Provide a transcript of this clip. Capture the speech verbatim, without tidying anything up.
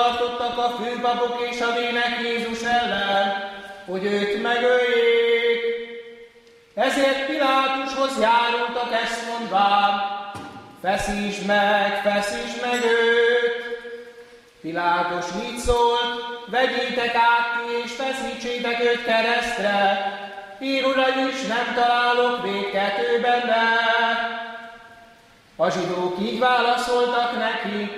tartottak a főpapok és a vének Jézus ellen, hogy őt megöljék. Ezért Pilátushoz járultak ezt mondván: feszítsd meg, feszítsd meg őt! Pilátus így szólt: vegyétek át ti és feszítsétek őt keresztre, én Uram is nem találok vétket ő benne. A zsidók így válaszoltak neki: